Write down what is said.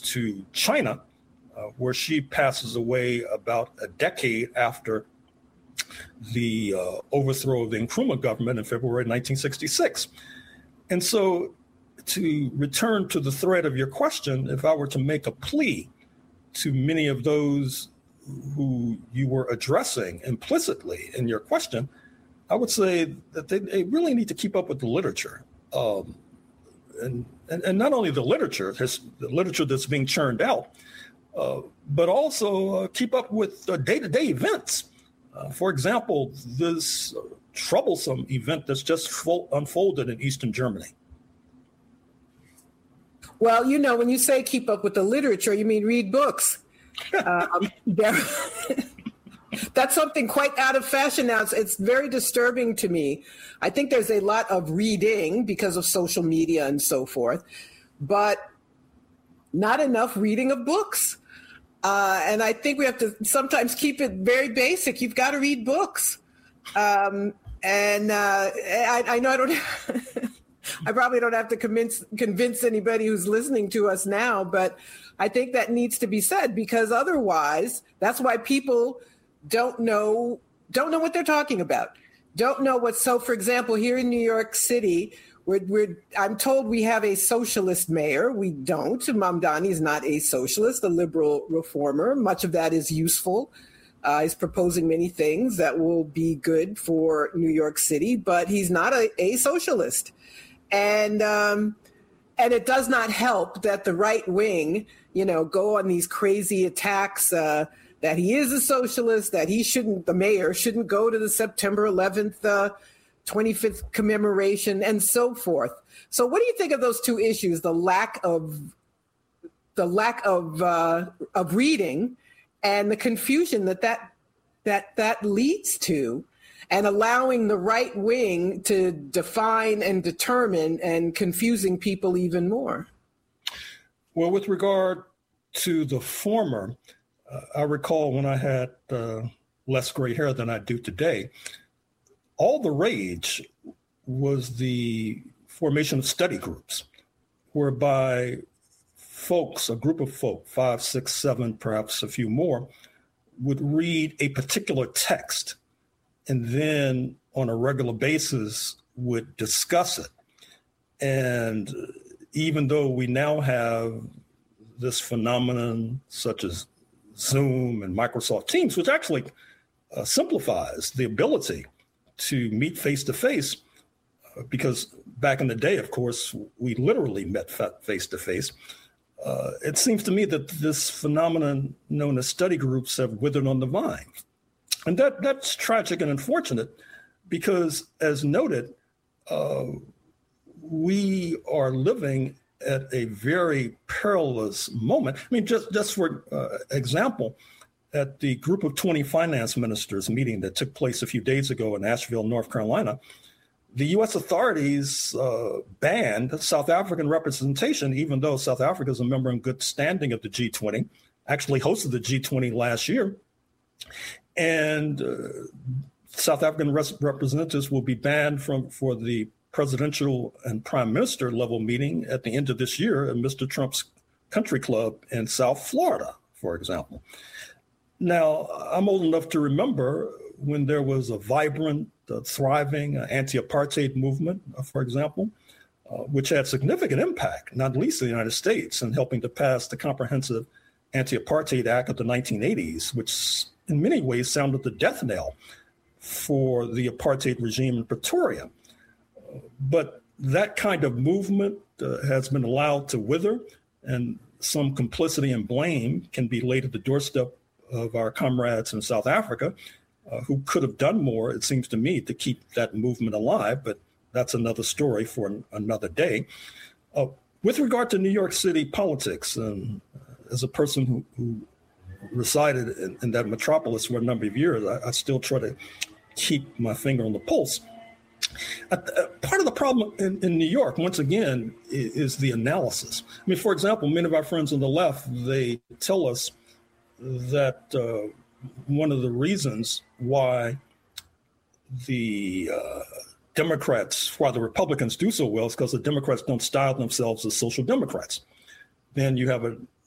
to China, where she passes away about a decade after the overthrow of the Nkrumah government in February 1966. And so, to return to the thread of your question, if I were to make a plea to many of those who you were addressing implicitly in your question, I would say that they really need to keep up with the literature. And not only the literature that's being churned out, but also keep up with day-to-day events. For example, this troublesome event that's just unfolded in Eastern Germany. Well, when you say keep up with the literature, you mean read books. That's something quite out of fashion now. It's very disturbing to me. I think there's a lot of reading because of social media and so forth, but not enough reading of books. And I think we have to sometimes keep it very basic. You've got to read books. I know I don't. I probably don't have to convince anybody who's listening to us now, but I think that needs to be said, because otherwise, that's why people don't know what they're talking about. Don't know what. So, for example, here in New York City, I'm told we have a socialist mayor. We don't. Mamdani is not a socialist, a liberal reformer. Much of that is useful. He's proposing many things that will be good for New York City, but he's not a socialist. And it does not help that the right wing, go on these crazy attacks that he is a socialist, that the mayor shouldn't go to the September 11th 25th commemoration and so forth. So what do you think of those two issues, the lack of reading and the confusion that leads to, and allowing the right wing to define and determine and confusing people even more? Well, with regard to the former, I recall when I had less gray hair than I do today, all the rage was the formation of study groups, whereby a group of folk, 5, 6, 7, perhaps a few more, would read a particular text and then on a regular basis would discuss it. And even though we now have this phenomenon such as Zoom and Microsoft Teams, which actually simplifies the ability to meet face-to-face, because back in the day, of course, we literally met face-to-face. It seems to me that this phenomenon known as study groups have withered on the vine. And that's tragic and unfortunate because, as noted, we are living at a very perilous moment. I mean, just for example, at the Group of 20 finance ministers meeting that took place a few days ago in Asheville, North Carolina, the U.S. authorities banned South African representation, even though South Africa is a member in good standing of the G20, actually hosted the G20 last year. And South African representatives will be banned for the presidential and prime minister level meeting at the end of this year at Mr. Trump's country club in South Florida, for example. Now, I'm old enough to remember when there was a vibrant, thriving anti-apartheid movement, for example, which had significant impact, not least in the United States, in helping to pass the Comprehensive Anti-Apartheid Act of the 1980s, which in many ways sounded the death knell for the apartheid regime in Pretoria. But that kind of movement has been allowed to wither, and some complicity and blame can be laid at the doorstep of our comrades in South Africa, who could have done more, it seems to me, to keep that movement alive. But that's another story for another day. With regard to New York City politics, and as a person who resided in that metropolis for a number of years, I still try to keep my finger on the pulse. Part of the problem in New York, once again, is the analysis. I mean, for example, many of our friends on the left, they tell us that one of the reasons why the why the Republicans do so well is because the Democrats don't style themselves as social democrats. Then you have a